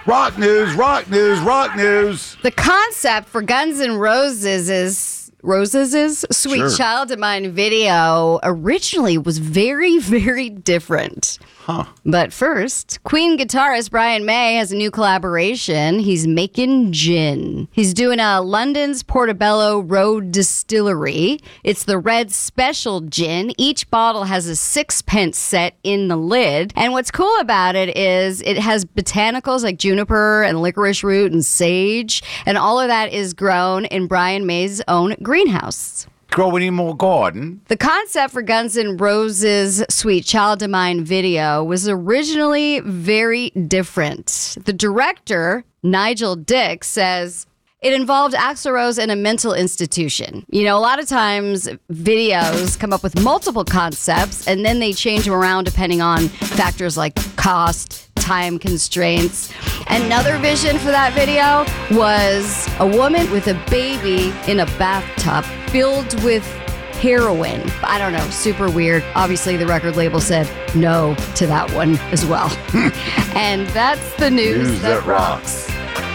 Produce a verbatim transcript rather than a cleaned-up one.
Rock news, rock news, rock news. The concept for Guns N' Roses is Roses' Sweet Sure. Child of Mine video originally was very, very different. Huh. But first, Queen guitarist Brian May has a new collaboration. He's making gin. He's doing a London's Portobello Road Distillery. It's the Red Special Gin. Each bottle has a sixpence set in the lid. And what's cool about it is it has botanicals like juniper and licorice root and sage. And all of that is grown in Brian May's own greenhouse. Grow any more garden? The concept for Guns N' Roses' Sweet Child of Mine video was originally very different. The director, Nigel Dick, says it involved Axl Rose in a mental institution. You know, a lot of times videos come up with multiple concepts and then they change them around depending on factors like cost, time constraints. Another vision for that video was a woman with a baby in a bathtub filled with heroin. I don't know, super weird. Obviously, the record label said no to that one as well. And that's the news, News that that rocks.